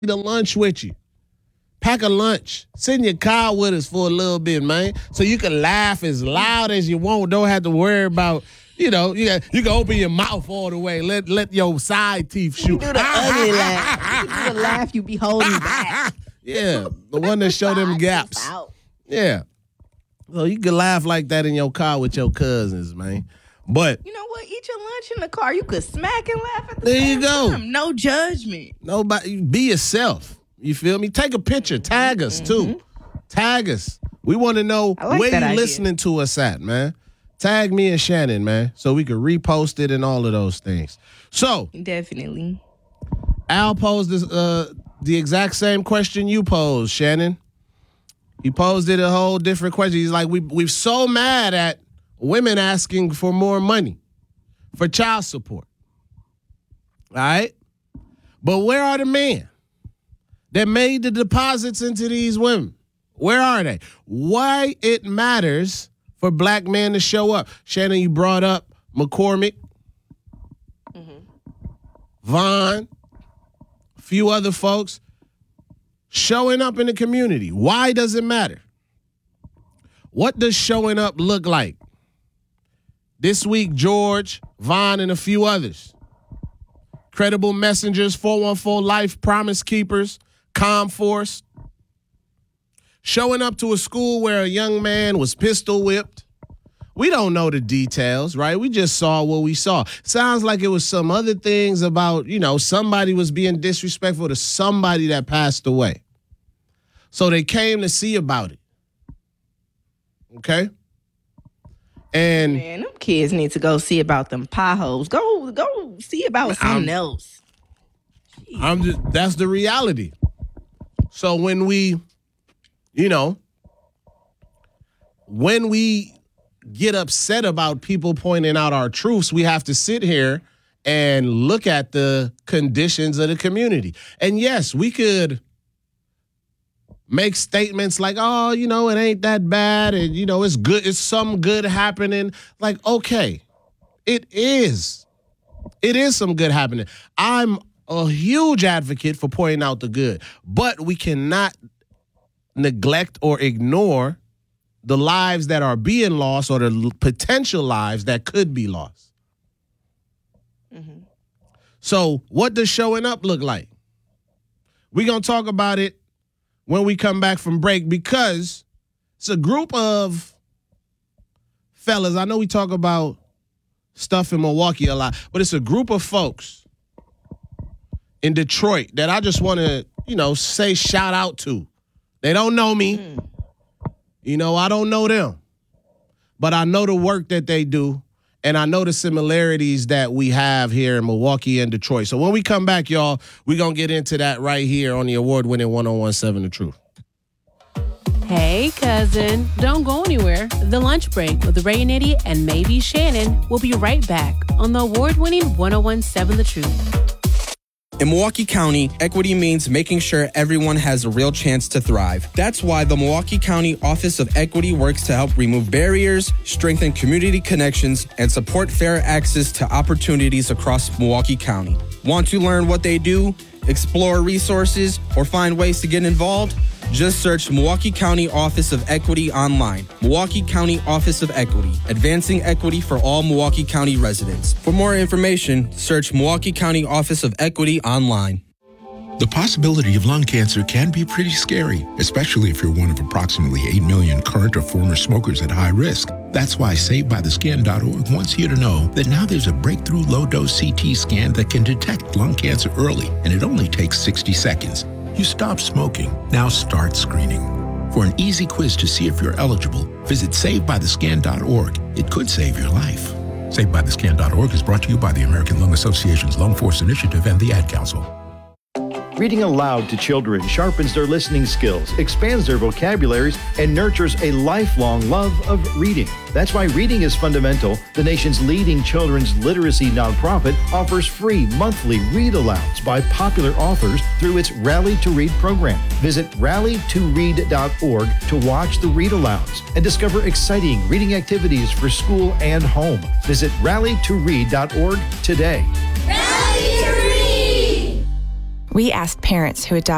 the lunch with you. Pack a lunch. Sit in your car with us for a little bit, man, so you can laugh as loud as you want. Don't have to worry about, you can open your mouth all the way. Let your side teeth shoot. You do the ugly laugh. You do the laugh you be holding back. Yeah, the one that show them gaps. Yeah. So you can laugh like that in your car with your cousins, man. But you know what? Eat your lunch in the car. You could smack and laugh at the there same you go. time. No judgment. Nobody, be yourself. You feel me? Take a picture. Tag us, too. Tag us. We want to know where you listening to us at, man. Tag me and Shannon, man, so we can repost it and all of those things. So. Definitely. Al posed this, the exact same question you posed, Shannon. He posed it a whole different question. He's like, we're so mad at women asking for more money for child support. All right? But where are the men that made the deposits into these women? Where are they? Why it matters for black men to show up. Shannon, you brought up McCormick, Vaughn, a few other folks showing up in the community. Why does it matter? What does showing up look like? This week, George, Vaughn, and a few others. Credible Messengers, 414 Life, Promise Keepers, ComForce. Showing up to a school where a young man was pistol whipped. We don't know the details, right? We just saw what we saw. Sounds like it was some other things about, somebody was being disrespectful to somebody that passed away. So they came to see about it. Okay? And man, them kids need to go see about them potholes. Go see about something else. That's the reality. So when we get upset about people pointing out our truths, we have to sit here and look at the conditions of the community. And yes, we could make statements like, oh, it ain't that bad, and, it's good, it's some good happening. Like, okay, it is some good happening. I'm a huge advocate for pointing out the good, but we cannot neglect or ignore the lives that are being lost or the potential lives that could be lost. So what does showing up look like? We're going to talk about it when we come back from break, because it's a group of fellas. I know we talk about stuff in Milwaukee a lot, but it's a group of folks in Detroit that I just want to, say shout out to. They don't know me. I don't know them. But I know the work that they do, and I know the similarities that we have here in Milwaukee and Detroit. So when we come back, y'all, we're going to get into that right here on the award-winning 101.7 The Truth. Hey, cousin. Don't go anywhere. The Lunch Break with Ray and Eddie and maybe Shannon will be right back on the award-winning 101.7 The Truth. In Milwaukee County, equity means making sure everyone has a real chance to thrive. That's why the Milwaukee County Office of Equity works to help remove barriers, strengthen community connections, and support fair access to opportunities across Milwaukee County. Want to learn what they do, explore resources, or find ways to get involved? Just search Milwaukee County Office of Equity online. Milwaukee County Office of Equity, advancing equity for all Milwaukee County residents. For more information, search Milwaukee County Office of Equity online. The possibility of lung cancer can be pretty scary, especially if you're one of approximately 8 million current or former smokers at high risk. That's why SaveByTheScan.org wants you to know that now there's a breakthrough low-dose CT scan that can detect lung cancer early, and it only takes 60 seconds. You stop smoking. Now start screening. For an easy quiz to see if you're eligible, visit SaveByTheScan.org. It could save your life. SaveByTheScan.org is brought to you by the American Lung Association's Lung Force Initiative and the Ad Council. Reading aloud to children sharpens their listening skills, expands their vocabularies, and nurtures a lifelong love of reading. That's why Reading is Fundamental, the nation's leading children's literacy nonprofit, offers free monthly read-alouds by popular authors through its Rally to Read program. Visit rallytoread.org to watch the read-alouds and discover exciting reading activities for school and home. Visit rallytoread.org today. We asked parents who adopt